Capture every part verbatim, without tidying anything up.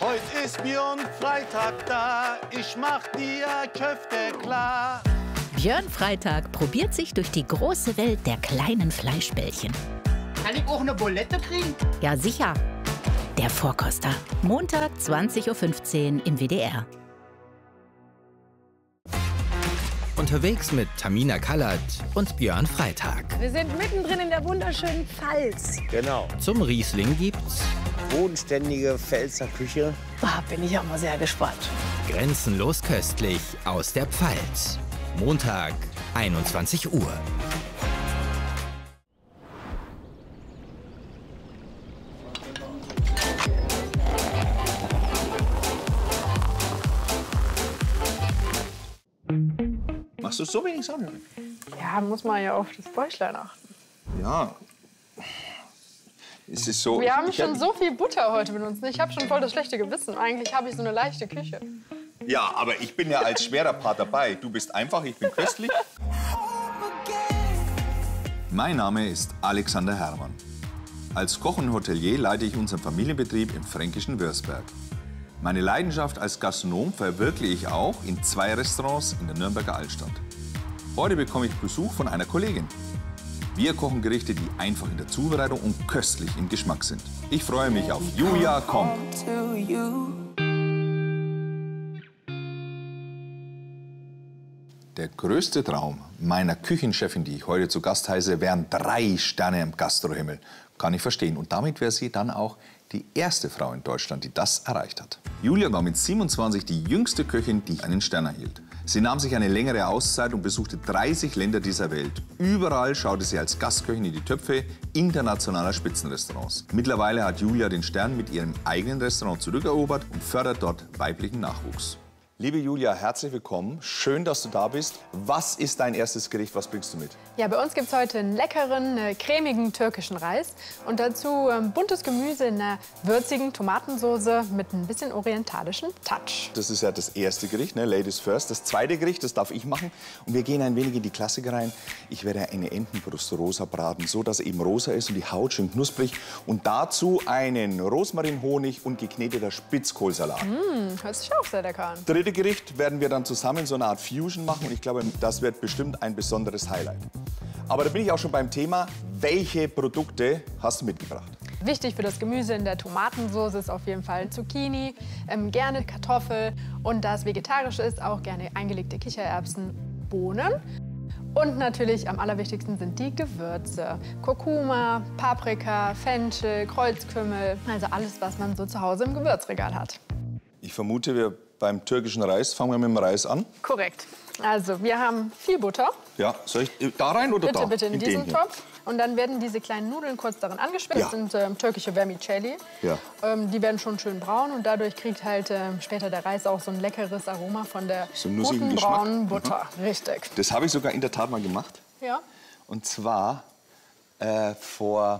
Heute ist Björn Freitag da, ich mach dir Köfte klar. Björn Freitag probiert sich durch die große Welt der kleinen Fleischbällchen. Kann ich auch eine Bulette kriegen? Ja, sicher. Der Vorkoster. Montag, zwanzig Uhr fünfzehn im W D R. Unterwegs mit Tamina Kallert und Björn Freitag. Wir sind mittendrin in der wunderschönen Pfalz. Genau. Zum Riesling gibt's Bodenständige Pfälzer Küche. Ah, bin ich auch mal sehr gespannt. Grenzenlos köstlich aus der Pfalz. Montag, einundzwanzig Uhr. Machst du so wenig Sonne? Ja, muss man ja auf das Bäuchlein achten. Ja. Es ist so. Wir haben ich, schon ich, so viel Butter heute benutzt. Ich habe schon voll das schlechte Gewissen. Eigentlich habe ich so eine leichte Küche. Ja, aber ich bin ja als schwerer Part dabei. Du bist einfach, ich bin köstlich. Mein Name ist Alexander Herrmann. Als Koch und Hotelier leite ich unseren Familienbetrieb im fränkischen Würzberg. Meine Leidenschaft als Gastronom verwirkliche ich auch in zwei Restaurants in der Nürnberger Altstadt. Heute bekomme ich Besuch von einer Kollegin. Wir kochen Gerichte, die einfach in der Zubereitung und köstlich im Geschmack sind. Ich freue mich auf Julia kommt. Der größte Traum meiner Küchenchefin, die ich heute zu Gast heiße, wären drei Sterne im Gastrohimmel. Kann ich verstehen. Und damit wäre sie dann auch die erste Frau in Deutschland, die das erreicht hat. Julia war mit siebenundzwanzig die jüngste Köchin, die einen Stern erhielt. Sie nahm sich eine längere Auszeit und besuchte dreißig Länder dieser Welt. Überall schaute sie als Gastköchin in die Töpfe internationaler Spitzenrestaurants. Mittlerweile hat Julia den Stern mit ihrem eigenen Restaurant zurückerobert und fördert dort weiblichen Nachwuchs. Liebe Julia, herzlich willkommen. Schön, dass du da bist. Was ist dein erstes Gericht? Was bringst du mit? Ja, bei uns gibt es heute einen leckeren, äh, cremigen türkischen Reis. Und dazu ähm, buntes Gemüse in einer würzigen Tomatensauce mit ein bisschen orientalischen Touch. Das ist ja das erste Gericht, ne? Ladies first. Das zweite Gericht, das darf ich machen. Und wir gehen ein wenig in die Klassiker rein. Ich werde eine Entenbrust rosa braten, so dass sie eben rosa ist und die Haut schön knusprig. Und dazu einen Rosmarinhonig und gekneteter Spitzkohlsalat. Mmh, hört sich auch sehr lecker an. Dritte Gericht werden wir dann zusammen so eine Art Fusion machen und ich glaube, das wird bestimmt ein besonderes Highlight. Aber da bin ich auch schon beim Thema, welche Produkte hast du mitgebracht? Wichtig für das Gemüse in der Tomatensauce ist auf jeden Fall Zucchini, ähm, gerne Kartoffel und das Vegetarische ist auch gerne eingelegte Kichererbsen, Bohnen. Und natürlich am allerwichtigsten sind die Gewürze. Kurkuma, Paprika, Fenchel, Kreuzkümmel, also alles, was man so zu Hause im Gewürzregal hat. Ich vermute, wir beim türkischen Reis fangen wir mit dem Reis an. Korrekt. Also wir haben viel Butter. Ja, soll ich da rein oder bitte, da? Bitte, bitte in, in diesen hier. Topf. Und dann werden diese kleinen Nudeln kurz darin angeschwitzt. Ja. Das sind ähm, türkische Vermicelli. Ja. Ähm, die werden schon schön braun und dadurch kriegt halt ähm, später der Reis auch so ein leckeres Aroma von der So einen guten nussigen braunen Geschmack. Butter. Mhm. Richtig. Das habe ich sogar in der Tat mal gemacht. Ja. Und zwar äh, vor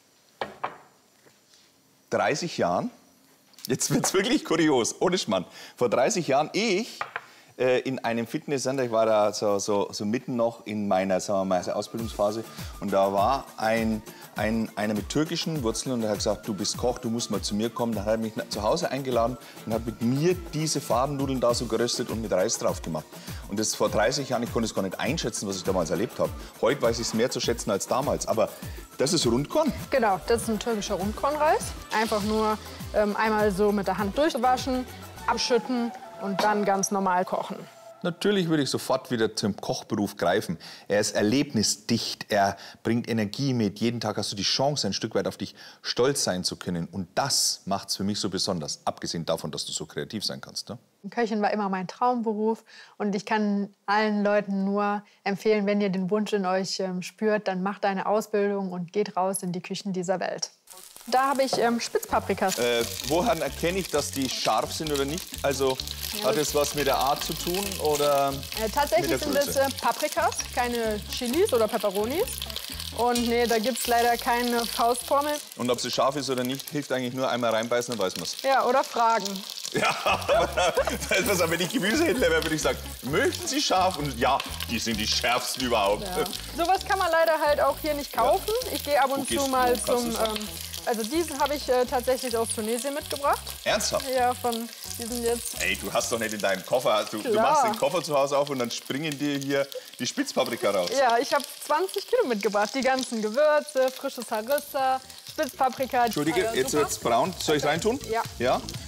dreißig Jahren. Jetzt wird es wirklich kurios, ohne Schmarrn. Vor dreißig Jahren, ich äh, in einem Fitnesscenter, ich war da so, so, so mitten noch in meiner, sagen wir mal, Ausbildungsphase. Und da war ein, ein, einer mit türkischen Wurzeln und der hat gesagt, du bist Koch, du musst mal zu mir kommen. Dann hat er mich zu Hause eingeladen und hat mit mir diese Fadennudeln da so geröstet und mit Reis drauf gemacht. Und das vor dreißig Jahren, ich konnte es gar nicht einschätzen, was ich damals erlebt habe. Heute weiß ich es mehr zu schätzen als damals. Aber das ist Rundkorn. Genau, das ist ein türkischer Rundkornreis. Einfach nur ähm, einmal so mit der Hand durchwaschen, abschütten und dann ganz normal kochen. Natürlich würde ich sofort wieder zum Kochberuf greifen. Er ist erlebnisdicht, er bringt Energie mit. Jeden Tag hast du die Chance, ein Stück weit auf dich stolz sein zu können. Und das macht es für mich so besonders, abgesehen davon, dass du so kreativ sein kannst. Ne? Köchin war immer mein Traumberuf und ich kann allen Leuten nur empfehlen, wenn ihr den Wunsch in euch ähm, spürt, dann macht eine Ausbildung und geht raus in die Küchen dieser Welt. Da habe ich ähm, Spitzpaprikas. Äh, woran erkenne ich, dass die scharf sind oder nicht? Also ja, hat es was mit der Art zu tun oder äh, tatsächlich mit der sind es äh, Paprikas, keine Chilis oder Peperonis. Und nee, da gibt es leider keine Faustformel. Und ob sie scharf ist oder nicht, hilft eigentlich nur einmal reinbeißen, dann weiß man es. Ja, oder fragen. Ja, aber wenn ich Gemüsehändler wäre, würde ich sagen, möchten Sie scharf? Und ja, die sind die schärfsten überhaupt. Ja. Sowas kann man leider halt auch hier nicht kaufen. Ich gehe ab und zu mal zum ähm, Also diesen habe ich äh, tatsächlich aus Tunesien mitgebracht. Ernsthaft? Ja, von diesen jetzt. Ey, du hast doch nicht in deinem Koffer, du, du Klar. machst den Koffer zu Hause auf und dann springen dir hier die Spitzpaprika raus. Ja, ich habe zwanzig Kilo mitgebracht. Die ganzen Gewürze, frisches Harissa, Spitzpaprika. Entschuldige, äh, jetzt super. wird's braun. Soll ich reintun? Ja. Ja?